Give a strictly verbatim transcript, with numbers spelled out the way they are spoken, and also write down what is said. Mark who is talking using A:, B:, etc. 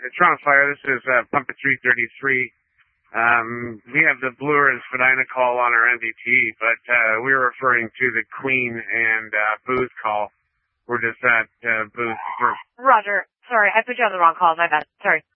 A: Toronto Fire, this is uh, Pumper three thirty-three. Um, we have the Bloor and Spadina call on our N D T, but uh, we were referring to the Queen and uh, Booth call. We're just at uh, Booth. For...
B: Roger. Sorry, I put you on the wrong call. My bad. Sorry.